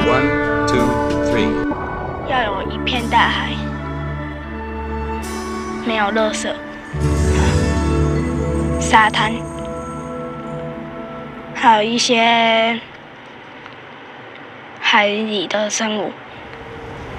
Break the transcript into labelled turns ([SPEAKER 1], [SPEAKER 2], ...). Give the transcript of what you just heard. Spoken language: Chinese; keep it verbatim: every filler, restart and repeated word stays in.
[SPEAKER 1] One, two, three。
[SPEAKER 2] 要有一片大海，没有垃圾，沙滩，还有一些海里的生物。